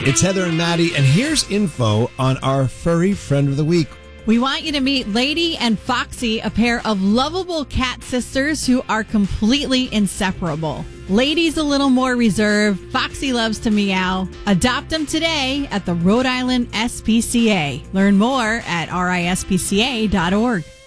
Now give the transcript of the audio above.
It's Heather and Maddie, and here's info on our furry friend of the week. We want you to meet Lady and Foxy, a pair of lovable cat sisters who are completely inseparable. Lady's a little more reserved. Foxy loves to meow. Adopt them today at the Rhode Island SPCA. Learn more at rispca.org.